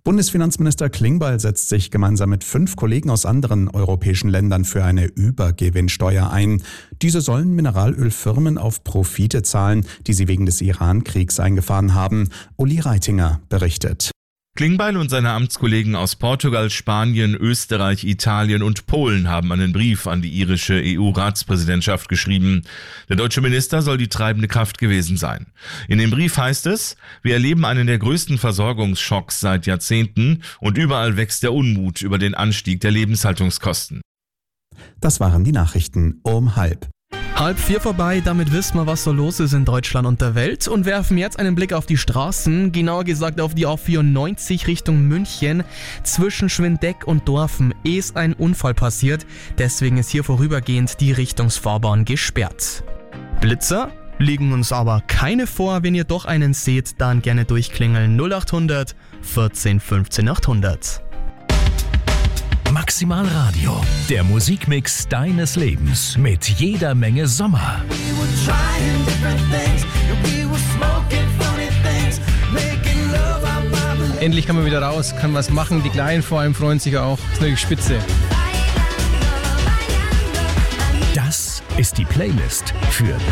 Bundesfinanzminister Klingbeil setzt sich gemeinsam mit 5 Kollegen aus anderen europäischen Ländern für eine Übergewinnsteuer ein. Diese sollen Mineralölfirmen auf Profite zahlen, die sie wegen des Iran-Kriegs eingefahren haben. Uli Reitinger berichtet. Klingbeil und seine Amtskollegen aus Portugal, Spanien, Österreich, Italien und Polen haben einen Brief an die irische EU-Ratspräsidentschaft geschrieben. Der deutsche Minister soll die treibende Kraft gewesen sein. In dem Brief heißt es: Wir erleben einen der größten Versorgungsschocks seit Jahrzehnten und überall wächst der Unmut über den Anstieg der Lebenshaltungskosten. Das waren die Nachrichten um 3:30. 3:30 vorbei, damit wissen wir, was so los ist in Deutschland und der Welt und werfen jetzt einen Blick auf die Straßen, genauer gesagt auf die A94 Richtung München. Zwischen Schwindeck und Dorfen ist ein Unfall passiert, deswegen ist hier vorübergehend die Richtungsfahrbahn gesperrt. Blitzer liegen uns aber keine vor, wenn ihr doch einen seht, dann gerne durchklingeln 0800 14 15 800. Maximal Radio, der Musikmix deines Lebens mit jeder Menge Sommer. Endlich kann man wieder raus, kann was machen, die Kleinen vor allem freuen sich auch, das ist natürlich spitze. Das ist die Playlist für